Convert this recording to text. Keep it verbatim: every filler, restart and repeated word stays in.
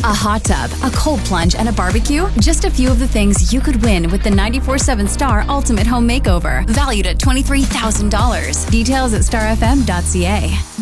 A hot tub, a cold plunge, and a barbecue? Just a few of the things you could win with the ninety-four seven Star Ultimate Home Makeover, valued at twenty-three thousand dollars. Details at star f m dot c a.